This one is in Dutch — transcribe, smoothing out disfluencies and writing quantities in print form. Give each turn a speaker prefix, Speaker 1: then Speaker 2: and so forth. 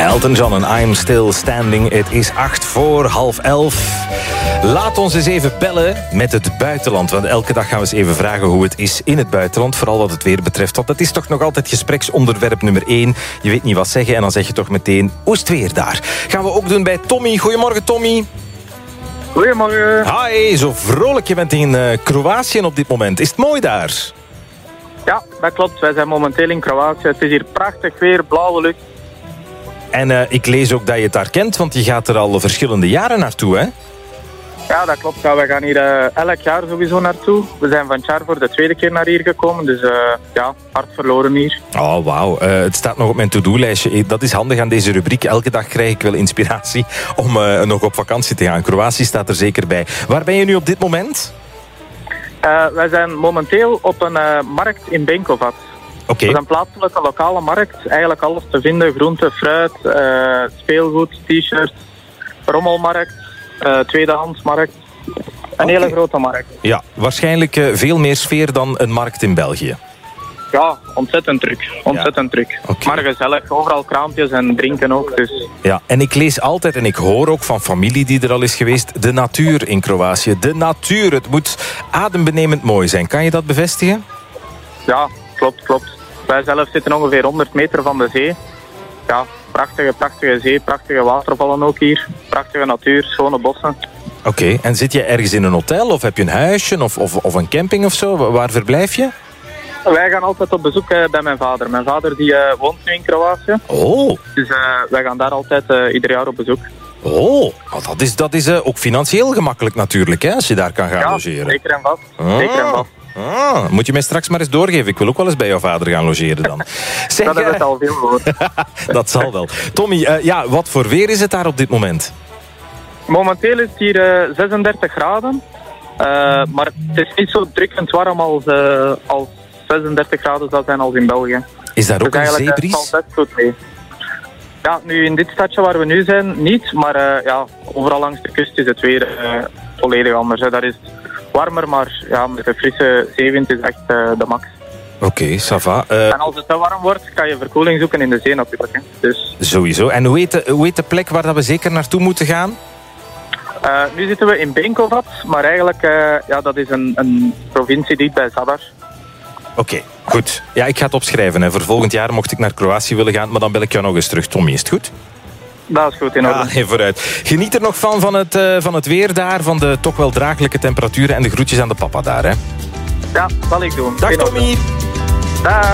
Speaker 1: Elton John en I'm Still Standing. Het is 11:08. Laat ons eens even bellen met het buitenland. Want elke dag gaan we eens even vragen hoe het is in het buitenland. Vooral wat het weer betreft. Want dat is toch nog altijd gespreksonderwerp nummer 1. Je weet niet wat zeggen en dan zeg je toch meteen... Hoe is het weer daar? Gaan we ook doen bij Tommy. Goedemorgen, Tommy.
Speaker 2: Goedemorgen.
Speaker 1: Hi, zo vrolijk. Je bent in Kroatië op dit moment. Is het mooi daar?
Speaker 2: Ja, dat klopt. Wij zijn momenteel in Kroatië. Het is hier prachtig weer, blauwe lucht.
Speaker 1: En ik lees ook dat je het daar kent, want je gaat er al verschillende jaren naartoe, hè?
Speaker 2: Ja, dat klopt. Ja, wij gaan hier elk jaar sowieso naartoe. We zijn van het jaar voor de tweede keer naar hier gekomen. Dus hard verloren hier.
Speaker 1: Oh, wauw. Het staat nog op mijn to-do-lijstje. Dat is handig aan deze rubriek. Elke dag krijg ik wel inspiratie om nog op vakantie te gaan. Kroatië staat er zeker bij. Waar ben je nu op dit moment?
Speaker 2: Wij zijn momenteel op een markt in Benkovac.
Speaker 1: Oké.
Speaker 2: Dat is een plaatselijke lokale markt. Eigenlijk alles te vinden. Groente, fruit, speelgoed, t-shirts, rommelmarkt, tweedehandsmarkt. Een hele grote markt.
Speaker 1: Ja, waarschijnlijk veel meer sfeer dan een markt in België.
Speaker 2: Ja, ontzettend druk. Ontzettend druk.
Speaker 1: Okay.
Speaker 2: Maar gezellig. Overal kraampjes en drinken ook. Dus.
Speaker 1: Ja, en ik lees altijd en ik hoor ook van familie die er al is geweest... de natuur in Kroatië. De natuur. Het moet adembenemend mooi zijn. Kan je dat bevestigen?
Speaker 2: Ja, klopt. Wij zelf zitten ongeveer 100 meter van de zee. Ja, prachtige zee, prachtige watervallen ook hier. Prachtige natuur, schone bossen.
Speaker 1: Oké, en zit je ergens in een hotel of heb je een huisje of een camping of zo? Waar verblijf je?
Speaker 2: Wij gaan altijd op bezoek bij mijn vader. Mijn vader die woont nu in Kroatië.
Speaker 1: Oh.
Speaker 2: Dus wij gaan daar altijd ieder jaar op bezoek.
Speaker 1: Oh, dat is ook financieel gemakkelijk natuurlijk, hè, als je daar kan gaan logeren.
Speaker 2: Zeker en vast.
Speaker 1: Moet je mij straks maar eens doorgeven. Ik wil ook wel eens bij jouw vader gaan logeren dan.
Speaker 2: Zeg, dat heb ik al veel gehoord.
Speaker 1: Dat zal wel. Tommy, wat voor weer is het daar op dit moment?
Speaker 2: Momenteel is het hier 36 graden. Maar het is niet zo drukkend warm als 36 graden zou zijn als in België.
Speaker 1: Is daar ook
Speaker 2: dus
Speaker 1: een zeebries?
Speaker 2: Valt best goed mee. Ja, nu in dit stadje waar we nu zijn niet. Maar overal langs de kust is het weer volledig anders. Hè. Daar is het warmer, maar ja, met de frisse zeewind is echt de max.
Speaker 1: Oké, ça va.
Speaker 2: En als het te warm wordt, kan je verkoeling zoeken in de zee natuurlijk. Hè. Dus.
Speaker 1: Sowieso. En hoe heet de plek waar dat we zeker naartoe moeten gaan?
Speaker 2: Nu zitten we in Benkovac, maar eigenlijk dat is een provincie dicht bij Zadar.
Speaker 1: Oké, goed. Ja, ik ga het opschrijven. Hè. Voor volgend jaar mocht ik naar Kroatië willen gaan, maar dan bel ik jou nog eens terug. Tommy, is het goed?
Speaker 2: Dat is goed in orde.
Speaker 1: Ja, vooruit. Geniet er nog van het weer daar, van de toch wel draaglijke temperaturen en de groetjes aan de papa daar. Hè.
Speaker 2: Ja, zal ik doen.
Speaker 1: Dag Tommy.
Speaker 2: Dag.